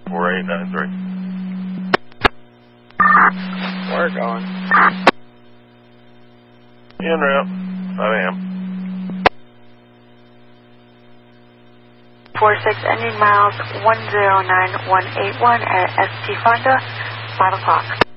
4893. We're going. En route, 5 a.m. 46 ending miles 109181 at ST Fonda, 5 o'clock.